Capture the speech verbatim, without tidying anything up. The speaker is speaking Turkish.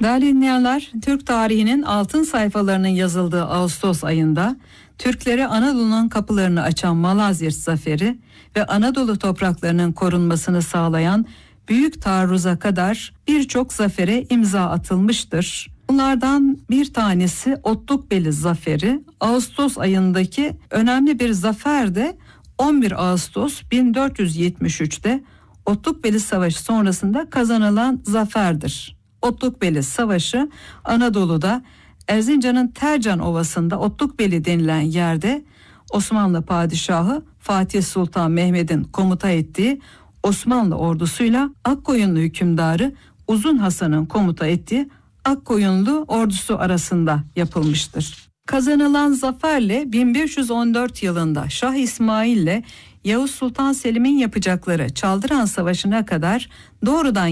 Değerli dinleyenler, Türk tarihinin altın sayfalarının yazıldığı Ağustos ayında Türklere Anadolu'nun kapılarını açan Malazgirt Zaferi ve Anadolu topraklarının korunmasını sağlayan Büyük Taarruz'a kadar birçok zafere imza atılmıştır. Bunlardan bir tanesi Otlukbeli Zaferi. Ağustos ayındaki önemli bir zafer de on bir Ağustos bin dört yüz yetmiş üçte Otlukbeli Savaşı sonrasında kazanılan zaferdir. Otlukbeli Savaşı Anadolu'da Erzincan'ın Tercan Ovası'nda Otlukbeli denilen yerde Osmanlı Padişahı Fatih Sultan Mehmet'in komuta ettiği Osmanlı ordusuyla Akkoyunlu hükümdarı Uzun Hasan'ın komuta ettiği Akkoyunlu ordusu arasında yapılmıştır. Kazanılan zaferle bin beş yüz on dört yılında Şah İsmail ile Yavuz Sultan Selim'in yapacakları Çaldıran Savaşı'na kadar doğrudan